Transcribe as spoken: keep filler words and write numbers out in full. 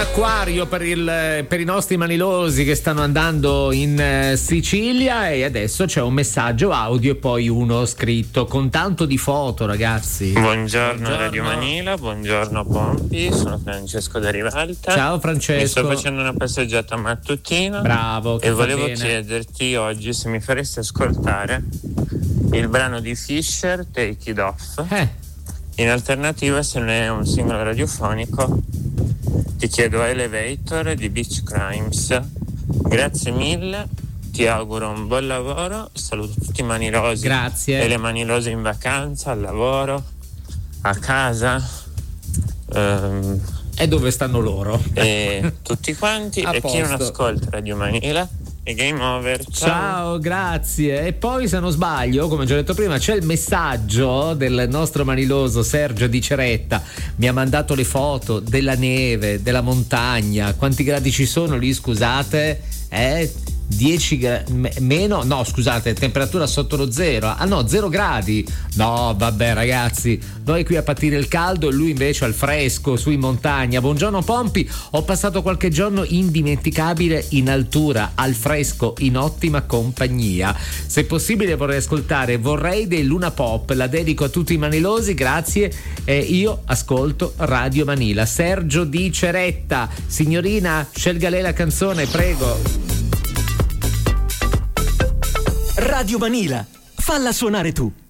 acquario per, il, per i nostri manilosi che stanno andando in eh, Sicilia, e adesso c'è un messaggio audio e poi uno scritto con tanto di foto, ragazzi. Buongiorno, buongiorno. Radio Manila, buongiorno Pompi, sono Francesco da Rivalta. Ciao Francesco. Mi sto facendo una passeggiata mattutina. Bravo. E volevo bene. chiederti oggi se mi faresti ascoltare il brano di Fisher, Take It Off. Eh. In alternativa, se non è un singolo radiofonico, ti chiedo Elevator di Beach Crimes. Grazie mille, ti auguro un buon lavoro, saluto tutti i manilosi. Grazie. E le manilose in vacanza, al lavoro, a casa. Ehm, e dove stanno loro? E tutti quanti. A e posto. chi non ascolta Radio Manila. E game over. Ciao. Ciao, grazie. E poi, se non sbaglio, come già detto prima, c'è il messaggio del nostro maniloso Sergio di Ceretta. Mi ha mandato le foto della neve, della montagna. Quanti gradi ci sono lì, scusate? Eh? dieci gra- meno, no scusate, temperatura sotto lo zero. Ah no, zero gradi. No, vabbè ragazzi, noi qui a patire il caldo e lui invece al fresco su in montagna. Buongiorno Pompi, ho passato qualche giorno indimenticabile in altura, al fresco, in ottima compagnia. Se possibile vorrei ascoltare Vorrei dei Luna Pop, la dedico a tutti i manilosi, grazie. E io ascolto Radio Manila. Sergio di Ceretta. Signorina, scelga lei la canzone, prego. Radio Manila, falla suonare tu.